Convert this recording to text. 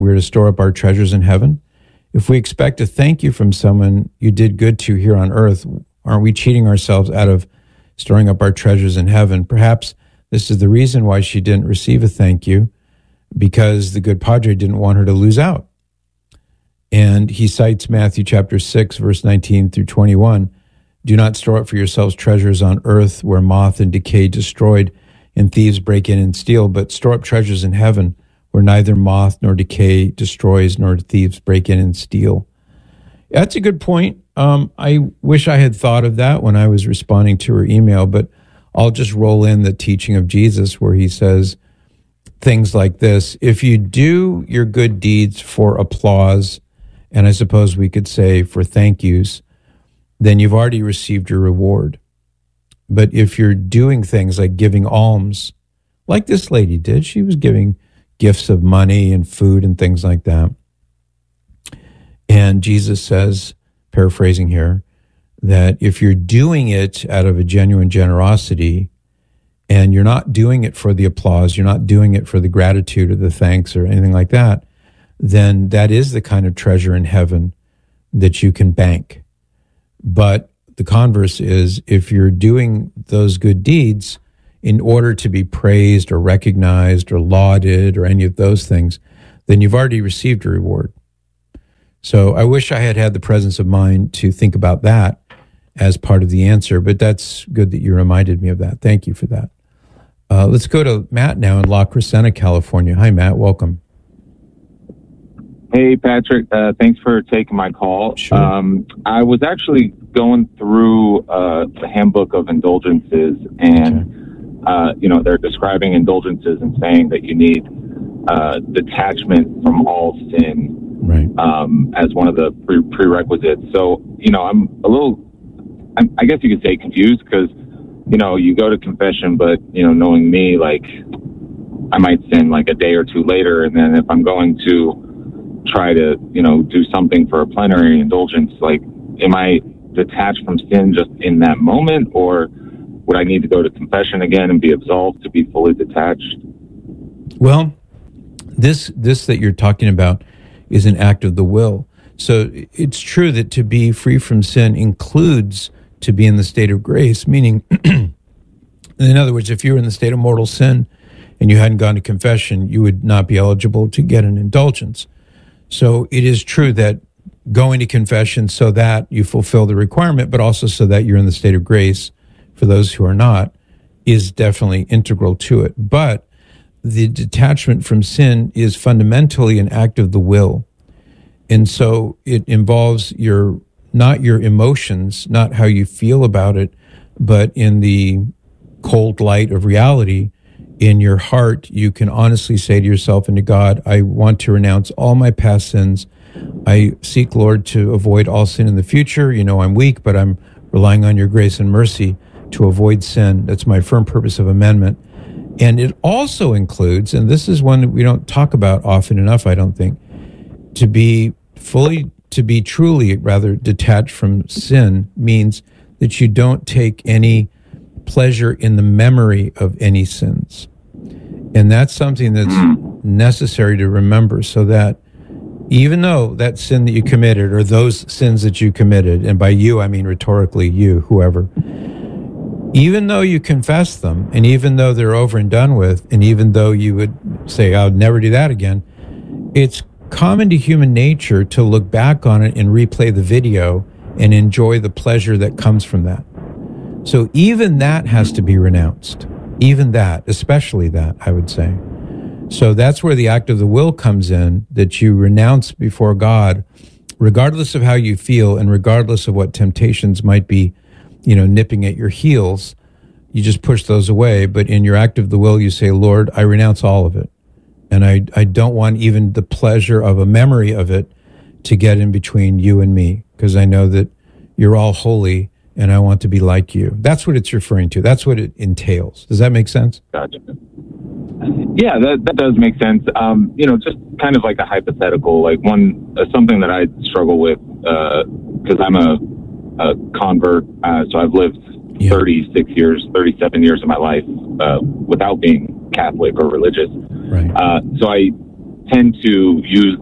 we're to store up our treasures in heaven. If we expect a thank you from someone you did good to here on earth, aren't we cheating ourselves out of storing up our treasures in heaven? Perhaps this is the reason why she didn't receive a thank you, because the good Padre didn't want her to lose out. And he cites Matthew chapter 6, verse 19 through 21. Do not store up for yourselves treasures on earth where moth and decay destroyed and thieves break in and steal, but store up treasures in heaven where neither moth nor decay destroys nor thieves break in and steal. That's a good point. I wish I had thought of that when I was responding to her email, but I'll just roll in the teaching of Jesus where he says things like this: if you do your good deeds for applause, and I suppose we could say for thank yous, then you've already received your reward. But if you're doing things like giving alms, like this lady did, she was giving gifts of money and food and things like that. And Jesus says, paraphrasing here, that if you're doing it out of a genuine generosity and you're not doing it for the applause, you're not doing it for the gratitude or the thanks or anything like that, then that is the kind of treasure in heaven that you can bank. But the converse is, if you're doing those good deeds in order to be praised or recognized or lauded or any of those things, then you've already received a reward. So I wish I had had the presence of mind to think about that as part of the answer, but that's good that you reminded me of that. Thank you for that. Let's go to Matt now in La Crescenta, California. Hi, Matt. Welcome. Hey, Patrick. Thanks for taking my call. Sure. I was actually going through the Handbook of Indulgences, and they're describing indulgences and saying that you need detachment from all sin, right, as one of the prerequisites. So, I'm a little, I guess you could say, confused because, you go to confession, but, knowing me, like, I might sin like a day or two later, and then if I'm going to try to, do something for a plenary indulgence, like, am I detached from sin just in that moment, or would I need to go to confession again and be absolved to be fully detached? Well, this that you're talking about is an act of the will. So it's true that to be free from sin includes to be in the state of grace, meaning, in other words, if you were in the state of mortal sin and you hadn't gone to confession, you would not be eligible to get an indulgence. So it is true that going to confession so that you fulfill the requirement, but also so that you're in the state of grace for those who are not, is definitely integral to it. But the detachment from sin is fundamentally an act of the will. And so it involves not your emotions, not how you feel about it, but in the cold light of reality, in your heart, you can honestly say to yourself and to God, I want to renounce all my past sins. I seek, Lord, to avoid all sin in the future. I'm weak, but I'm relying on your grace and mercy to avoid sin. That's my firm purpose of amendment. And it also includes, and this is one that we don't talk about often enough, I don't think, to be truly detached from sin means that you don't take any pleasure in the memory of any sins. And that's something that's necessary to remember, so that even though that sin that you committed, or those sins that you committed, and by you, I mean rhetorically you, whoever, even though you confess them, and even though they're over and done with, and even though you would say, I'll never do that again, it's common to human nature to look back on it and replay the video and enjoy the pleasure that comes from that. So even that has to be renounced. Even that, especially that, I would say. So that's where the act of the will comes in, that you renounce before God, regardless of how you feel and regardless of what temptations might be, nipping at your heels. You just push those away. But in your act of the will, you say, Lord, I renounce all of it. And I don't want even the pleasure of a memory of it to get in between you and me, because I know that you're all holy and I want to be like you. That's what it's referring to. That's what it entails. Does that make sense? Gotcha. Yeah, that does make sense. Just kind of like a hypothetical, like something that I struggle with, because I'm a convert, so I've lived 37 years of my life without being Catholic or religious. Right. So I tend to use